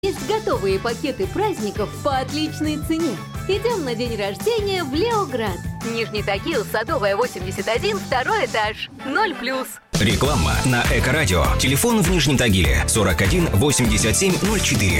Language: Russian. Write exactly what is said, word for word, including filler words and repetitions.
Есть готовые пакеты праздников по отличной цене. Идем на день рождения в Леоград. Нижний Тагил, Садовая, восемьдесят один, второй этаж. Ноль плюс. Реклама на Эко-радио. Телефон в Нижнем Тагиле сорок один восемьдесят семь ноль четыре.